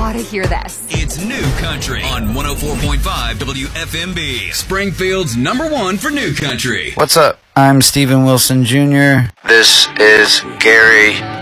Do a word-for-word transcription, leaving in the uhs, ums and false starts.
gotta hear this. It's New Country on one oh four point five W F M B. Springfield's number one for New Country. What's up? I'm Steven Wilson Junior This is Gary